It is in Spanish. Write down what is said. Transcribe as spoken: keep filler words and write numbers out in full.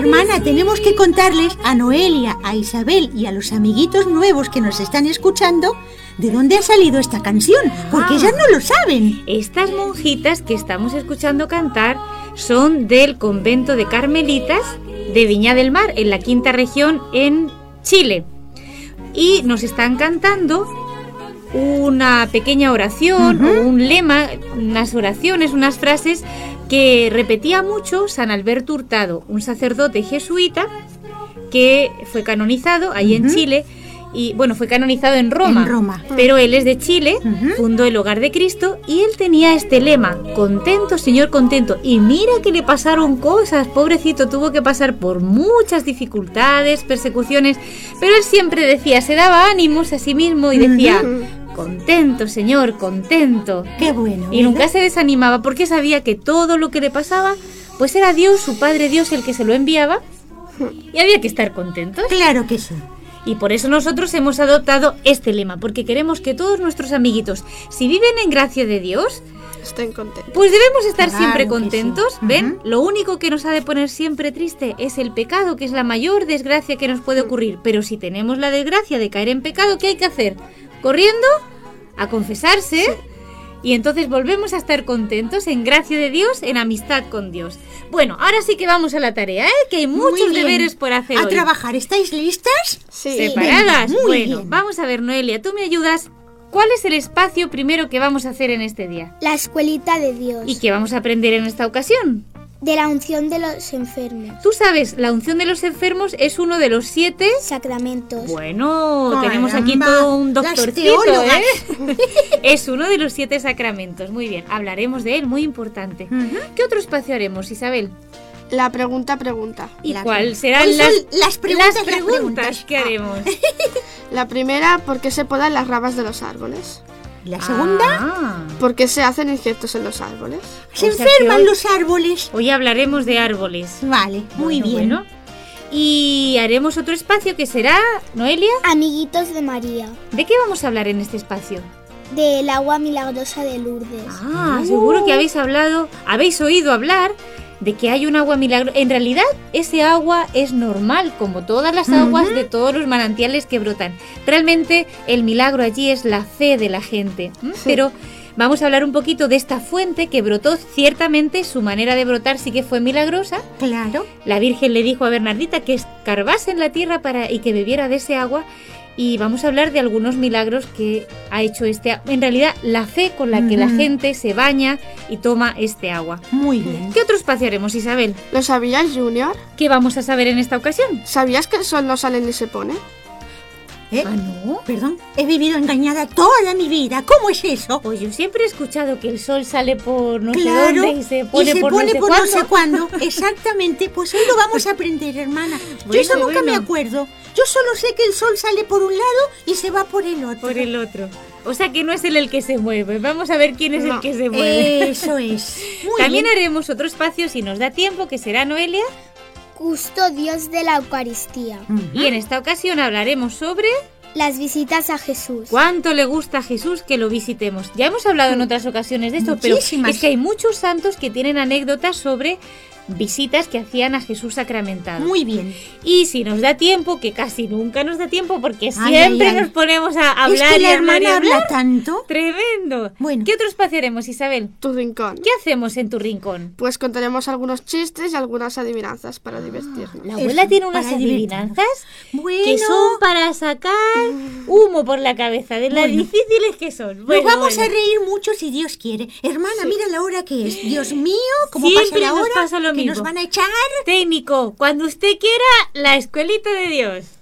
hermana, tenemos que contarles a Noelia, a Isabel y a los amiguitos nuevos que nos están escuchando de dónde ha salido esta canción, porque ah. ellas no lo saben. Estas monjitas que estamos escuchando cantar son del convento de Carmelitas de Viña del Mar, en la quinta región en Chile. Y nos están cantando una pequeña oración uh-huh. o un lema, unas oraciones, unas frases que repetía mucho San Alberto Hurtado, un sacerdote jesuita que fue canonizado ahí uh-huh. en Chile. Y bueno, fue canonizado en Roma, en Roma. pero él es de Chile, uh-huh. fundó el Hogar de Cristo y él tenía este lema: contento, Señor, contento. Y mira que le pasaron cosas, pobrecito, tuvo que pasar por muchas dificultades, persecuciones, pero él siempre decía, se daba ánimos a sí mismo y decía, uh-huh. contento, Señor, contento. Qué bueno. Y nunca se desanimaba porque sabía que todo lo que le pasaba, pues era Dios, su Padre Dios, el que se lo enviaba y había que estar contentos. Claro que sí. Y por eso nosotros hemos adoptado este lema, porque queremos que todos nuestros amiguitos, si viven en gracia de Dios, estén contentos. Pues debemos estar claro siempre contentos, sí. ¿ven? Uh-huh. Lo único que nos ha de poner siempre triste es el pecado, que es la mayor desgracia que nos puede ocurrir. Pero si tenemos la desgracia de caer en pecado, ¿qué hay que hacer? Corriendo a confesarse. Sí. Y entonces volvemos a estar contentos en gracia de Dios, en amistad con Dios. Bueno, ahora sí que vamos a la tarea, ¿eh? Que hay muchos deberes por hacer a hoy. A trabajar, ¿estáis listas? Sí. ¿Separadas? Muy bueno, bien. Vamos a ver, Noelia, ¿tú me ayudas? ¿Cuál es el espacio primero que vamos a hacer en este día? La escuelita de Dios. ¿Y qué vamos a aprender en esta ocasión? De la unción de los enfermos. Tú sabes, la unción de los enfermos es uno de los siete sacramentos. Bueno, Caramba, tenemos aquí todo un doctorcito, ¿eh? Es uno de los siete sacramentos. Muy bien, hablaremos de él, muy importante. Uh-huh. ¿Qué otro espacio haremos, Isabel? La pregunta, pregunta. ¿Y la cuál pre- serán las, las preguntas, las preguntas, las preguntas que haremos? La primera, ¿por qué se podan las ramas de los árboles? La segunda, ah. ¿por qué se hacen insectos en los árboles? Se o sea enferman hoy, los árboles. Hoy hablaremos de árboles. Vale, muy bueno, bien. Bueno. Y haremos otro espacio que será, Noelia. Amiguitos de María. ¿De qué vamos a hablar en este espacio? Del agua milagrosa de Lourdes. Ah, uh. seguro que habéis hablado, habéis oído hablar de que hay un agua milagrosa. En realidad, ese agua es normal, como todas las aguas uh-huh. de todos los manantiales que brotan. Realmente, el milagro allí es la fe de la gente. ¿Mm? Sí. Pero vamos a hablar un poquito de esta fuente que brotó. Ciertamente, su manera de brotar sí que fue milagrosa. Claro. La Virgen le dijo a Bernardita que escarbase en la tierra para, y que bebiera de ese agua. Y vamos a hablar de algunos milagros que ha hecho este agua. En realidad, la fe con la que uh-huh. la gente se baña y toma este agua. Muy bien. ¿Qué otro espacio haremos, Isabel? ¿Lo sabías, Junior? ¿Qué vamos a saber en esta ocasión? ¿Sabías que el sol no sale ni se pone? ¿Eh? Ah, ¿no? Perdón, he vivido engañada toda mi vida. ¿Cómo es eso? Pues yo siempre he escuchado que el sol sale por no claro, sé dónde y se pone, y se por, pone no sé por cuándo. no sé cuándo. Exactamente, pues hoy lo vamos a aprender, hermana. Bueno, yo eso nunca bueno. me acuerdo. Yo solo sé que el sol sale por un lado y se va por el otro. Por el otro. O sea que no es él el que se mueve. Vamos a ver quién es no. el que se mueve. Eso es. Muy También bien. haremos otro espacio, si nos da tiempo, que será, Noelia. Custodios de la Eucaristía. Uh-huh. Y en esta ocasión hablaremos sobre... Las visitas a Jesús. ¿Cuánto le gusta a Jesús que lo visitemos? Ya hemos hablado en otras ocasiones de esto, Muchísimas. pero es que hay muchos santos que tienen anécdotas sobre visitas que hacían a Jesús sacramentado. Muy bien. Y si nos da tiempo, que casi nunca nos da tiempo, porque Ay, siempre ay, ay. nos ponemos a hablar es que y la hablar y hermana hablar. habla tanto. Tremendo. Bueno. ¿Qué otro espacio haremos, Isabel? Tu rincón. ¿Qué hacemos en tu rincón? Pues contaremos algunos chistes y algunas adivinanzas para divertirnos. La abuela Eso, tiene unas para adivinanzas Bueno. que son para sacar humo por la cabeza, de las Bueno. difíciles que son. Nos Bueno, vamos bueno. a reír mucho si Dios quiere. Hermana, mira la hora que es. Dios mío, ¿cómo Siempre pasa la nos hora? pasa lo que mismo. nos van a echar. Técnico, cuando usted quiera, la escuelita de Dios.